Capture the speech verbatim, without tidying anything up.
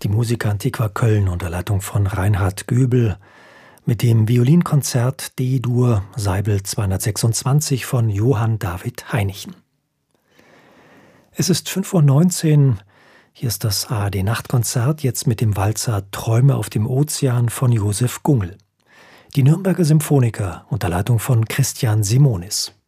die Musica Antiqua Köln unter Leitung von Reinhard Göbel mit dem Violinkonzert D-Dur Seibel zweihundertsechsundzwanzig von Johann David Heinichen. Es ist fünf Uhr neunzehn. Hier ist das A R D-Nachtkonzert, jetzt mit dem Walzer Träume auf dem Ozean von Josef Gungel. Die Nürnberger Symphoniker unter Leitung von Christian Simonis.